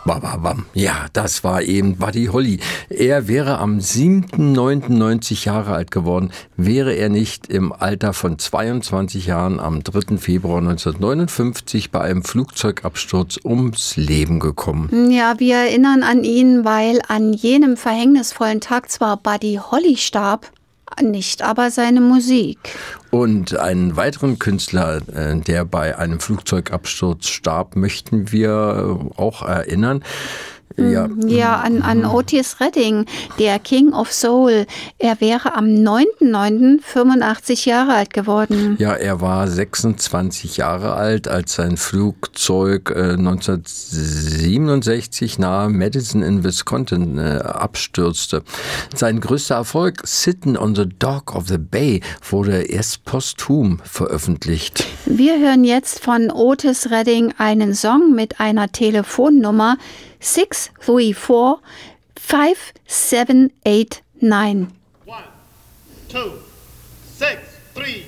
Bababam. Ja, das war eben Buddy Holly. Er wäre am 7.9. 90 Jahre alt geworden, wäre er nicht im Alter von 22 Jahren am 3. Februar 1959 bei einem Flugzeugabsturz ums Leben gekommen. Ja, wir erinnern an ihn, weil an jenem verhängnisvollen Tag zwar Buddy Holly starb, nicht aber seine Musik. Und einen weiteren Künstler, der bei einem Flugzeugabsturz starb, möchten wir auch erinnern. Ja, an Otis Redding, der King of Soul. Er wäre am 9.9. 85 Jahre alt geworden. Ja, er war 26 Jahre alt, als sein Flugzeug 1967 nahe Madison in Wisconsin abstürzte. Sein größter Erfolg, Sittin' on the Dock of the Bay, wurde erst posthum veröffentlicht. Wir hören jetzt von Otis Redding einen Song mit einer Telefonnummer 634-5789. 1, 2, 6, 3,